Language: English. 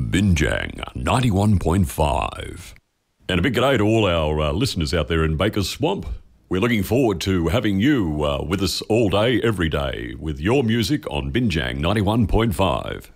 Binjang 91.5. And a big g'day to all our listeners out there in Baker's Swamp. We're looking forward to having you with us all day, every day, with your music on Binjang 91.5.